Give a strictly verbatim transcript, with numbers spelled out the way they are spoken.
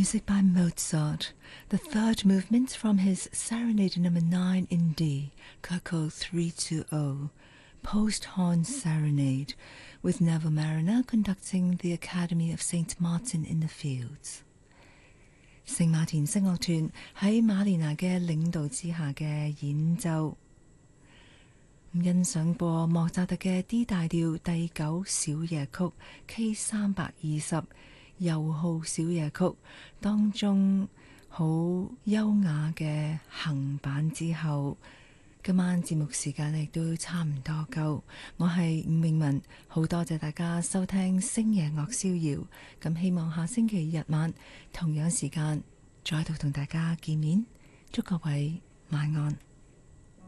Music by Mozart, the third movement from his Serenade number nine in D, K three two zero, Post-Horn Serenade, with Neville Marriner conducting the Academy of Saint Martin in the Fields. 聖馬田聲樂團喺馬連娜嘅領導之下嘅演奏，欣賞過莫扎特嘅 D 大調第九小夜曲 K 三百二十右號小夜曲當中好優雅嘅行板之後，今晚節目時間亦都差唔多夠。我係伍詠雯，好多謝大家收聽星夜樂逍遙，咁希望下星期日晚同樣時間再度同大家見面，祝各位晚安。